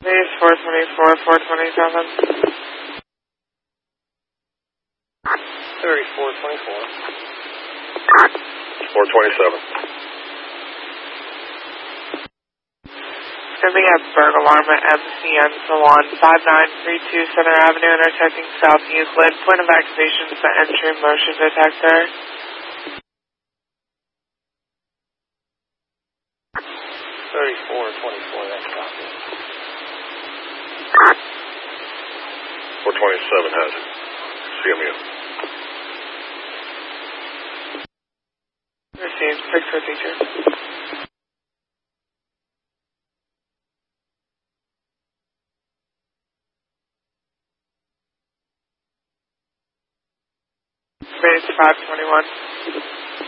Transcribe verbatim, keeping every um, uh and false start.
Base four twenty-four, four twenty-seven. thirty-four twenty-four. four twenty-seven. Sending a burg alarm at M C N Salon, five nine three two Center Avenue, intersecting South Euclid. Point of activation is the entry motion detector. thirty-four twenty-four, that's copy. four twenty-seven has it. C M U. Received, six fifty-two. Base five twenty-one.